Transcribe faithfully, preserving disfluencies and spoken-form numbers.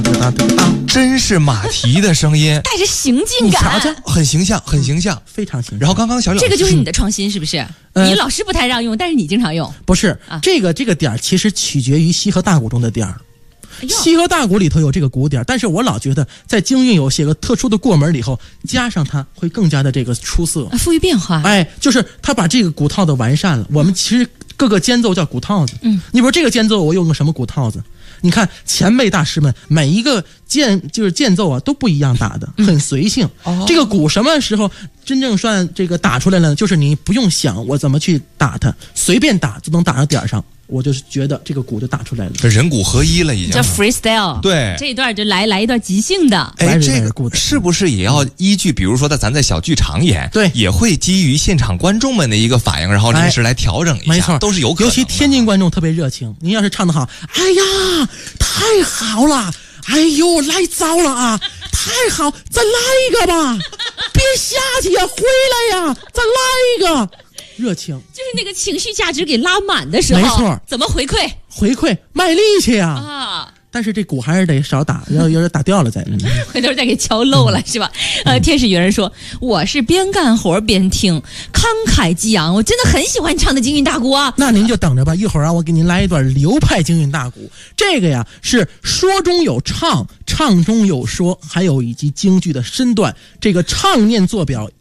真是马蹄的声音， 带着行进感， 很形象，很形象， 非常形象。 然后刚刚小雨老师， 这个就是你的创新，是不是？呃、你老师不太让用，但是你经常用。 不是，啊、这个这个点其实取决于西和大鼓中的点儿。西和大鼓里头有这个鼓点，但是我老觉得在京韵有些个特殊的过门以后，加上它会更加的这个出色， 啊、富于变化。 哎，就是他把这个鼓套的完善了。我们其实各个间奏叫鼓套子，嗯，你比如这个间奏我用个什么鼓套子？你看前辈大师们每一个间就是间奏啊都不一样打的，很随性。嗯、这个鼓什么时候真正算这个打出来了呢？就是你不用想我怎么去打它，随便打就能打到点上。我就是觉得这个鼓就打出来了， 这人鼓合一了已经。 叫 freestyle， 对， 这一段就来来一段即兴的。 哎，这个是不是也要依据，比如说的咱在小剧场演， 对， 也会基于现场观众们的一个反应，然后临时来调整一下， 没错， 都是有可能的。 尤其天津观众特别热情，您要是唱得好，哎呀，太好了，哎呦，来糟了啊，太好，再来一个吧，别下去呀，回来呀，再来一个。热情就是那个情绪价值给拉满的时候， 没错。 怎么回馈？ 回馈卖力气呀！ 啊！ 但是这鼓还是得少打，要有点打掉了再。嗯、 回头再给敲漏了、嗯、是吧？呃，天使原人说，我是边干活边听，慷慨激昂，我真的很喜欢唱的京韵大鼓啊。 那您就等着吧，一会儿让我给您来一段流派京韵大鼓。这个呀是说中有唱，唱中有说，还有以及京剧的身段，这个唱念做表。